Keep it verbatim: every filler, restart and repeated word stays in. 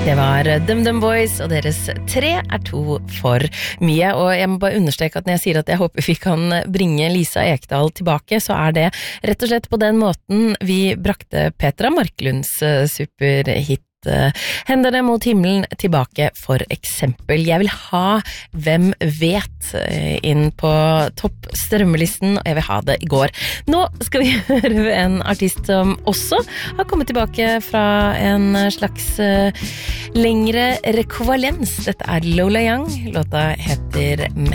Det var DumDum Boys, og deres tre er to for mye. Og jeg må bare understreke at når jeg sier at jeg håper vi kan bringe Lisa Ekdahl tilbake, så er det rett og slett på den måten vi brakte Petra Marklunds superhit Hendene mot himmelen tilbake, for eksempel. Jeg vil ha Hvem vet inn på topp strømmelisten, og jeg vil ha det i går. Nå skal vi høre en artist som også har kommet tilbake fra en slags lengre rekvalens. Dette er Lola Young. Låta heter